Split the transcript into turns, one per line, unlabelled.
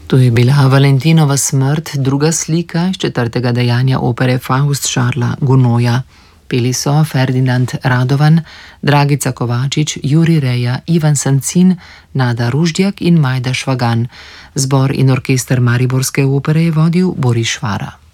To je bila Valentinova smrt, druga slika iz četrtega dejanja opere Faust Šarla Gounodja. Peli so Ferdinand Radovan, Dragica Kovačič, Jurij Reja, Ivan Sancin, Nada Ruždjak in Majda Švagan. Zbor in orkester Mariborske opere je vodil Boris Švara.